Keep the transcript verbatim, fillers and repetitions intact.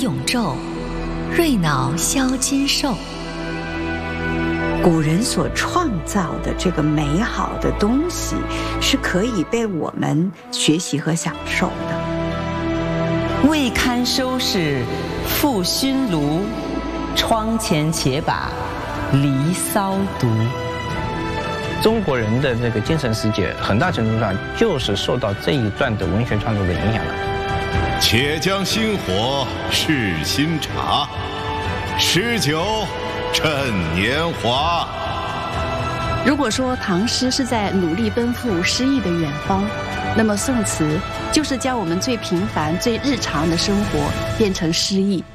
永昼，瑞脑消金兽。 古人所创造的这个美好的东西，是可以被我们学习和享受的。 未堪收拾复熏炉，窗前且把离骚读。 中国人的这个精神世界，很大程度上就是受到这一段的文学创作的影响了。 且将新火试新茶，诗酒趁年华。 如果说唐诗是在努力奔赴诗意的远方，那么宋词就是将我们最平凡、最日常的生活变成诗意。